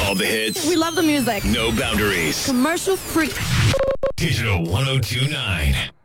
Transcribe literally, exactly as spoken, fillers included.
All the hits. We love the music. No boundaries. Commercial free. Digital ten twenty-nine.